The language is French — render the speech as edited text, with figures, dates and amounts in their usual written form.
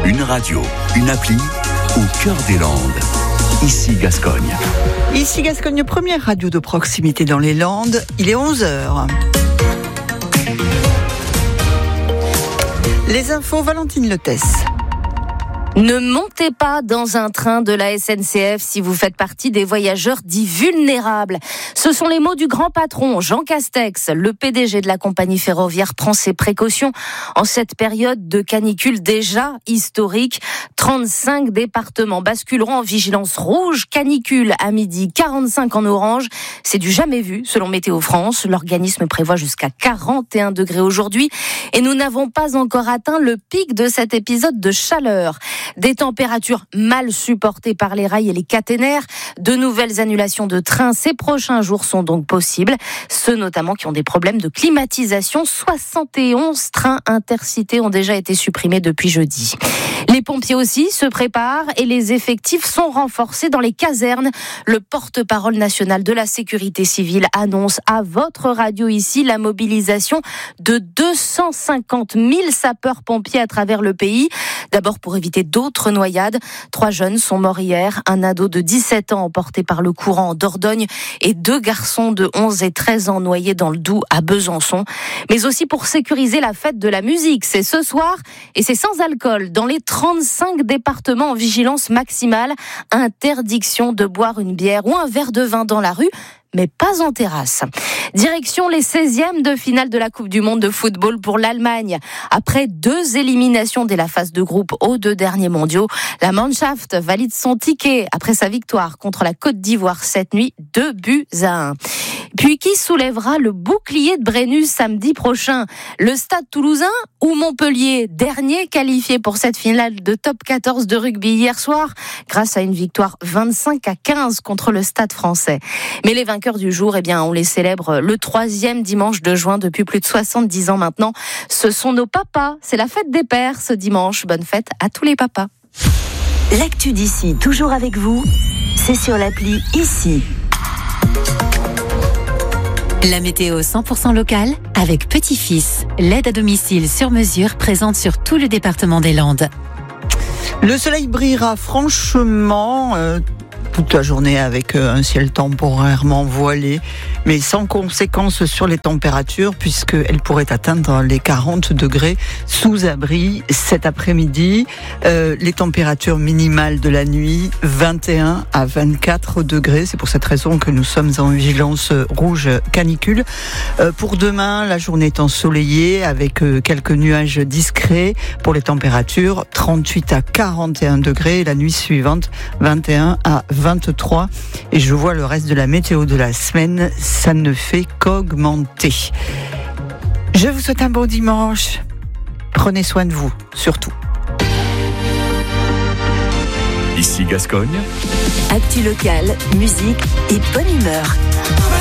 Une radio, une appli au cœur des Landes. Ici Gascogne. Ici Gascogne, première radio de proximité dans les Landes. Il est 11h. Les infos, Valentine Letesse. Ne montez pas dans un train de la SNCF si vous faites partie des voyageurs dits vulnérables. Ce sont les mots du grand patron Jean Castex. Le PDG de la compagnie ferroviaire prend ses précautions en cette période de canicule déjà historique. 35 départements basculeront en vigilance rouge, canicule à midi, 45 en orange. C'est du jamais vu selon Météo France. L'organisme prévoit jusqu'à 41 degrés aujourd'hui et nous n'avons pas encore atteint le pic de cet épisode de chaleur. Des températures mal supportées par les rails et les caténaires. De nouvelles annulations de trains ces prochains jours sont donc possibles. Ceux notamment qui ont des problèmes de climatisation. 71 trains intercités ont déjà été supprimés depuis jeudi. Les pompiers aussi se préparent et les effectifs sont renforcés dans les casernes. Le porte-parole national de la sécurité civile annonce à votre radio ici la mobilisation de 250 000 sapeurs-pompiers à travers le pays. D'abord pour éviter d'autres noyades. 3 jeunes sont morts hier. Un ado de 17 ans emporté par le courant en Dordogne et 2 garçons de 11 et 13 ans noyés dans le Doubs à Besançon. Mais aussi pour sécuriser la fête de la musique. C'est ce soir et c'est sans alcool. Dans les 35 départements en vigilance maximale, interdiction de boire une bière ou un verre de vin dans la rue, mais pas en terrasse. Direction les 16e de finale de la Coupe du Monde de football pour l'Allemagne. Après 2 éliminations dès la phase de groupe aux 2 derniers mondiaux, la Mannschaft valide son ticket après sa victoire contre la Côte d'Ivoire cette nuit, 2-1. Puis qui soulèvera le bouclier de Brennus samedi prochain? Le Stade Toulousain ou Montpellier? Dernier qualifié pour cette finale de top 14 de rugby hier soir, grâce à une victoire 25-15 contre le Stade français. Mais les vainqueurs du jour, on les célèbre le 3e dimanche de juin depuis plus de 70 ans maintenant. Ce sont nos papas. C'est la fête des pères ce dimanche. Bonne fête à tous les papas. L'actu d'ici, toujours avec vous, c'est sur l'appli Ici. La météo 100% locale avec Petit-Fils, l'aide à domicile sur mesure présente sur tout le département des Landes. Le soleil brillera franchement toute la journée avec un ciel temporairement voilé, mais sans conséquence sur les températures puisqu'elles pourraient atteindre les 40 degrés sous abri cet après-midi. Les températures minimales de la nuit, 21 à 24 degrés. C'est pour cette raison que nous sommes en vigilance rouge canicule. Pour demain, la journée est ensoleillée avec quelques nuages discrets. Pour les températures, 38 à 41 degrés. La nuit suivante, 21 à 23. Et je vois le reste de la météo de la semaine, ça ne fait qu'augmenter. Je vous souhaite un bon dimanche. Prenez soin de vous, surtout. Ici Gascogne. Actu locale, musique et bonne humeur.